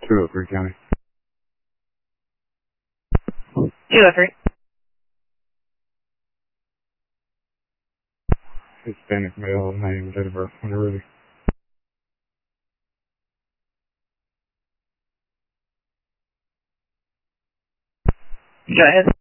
203 County. 203. Hispanic male, name, date of birth, when you're ready. Go ahead.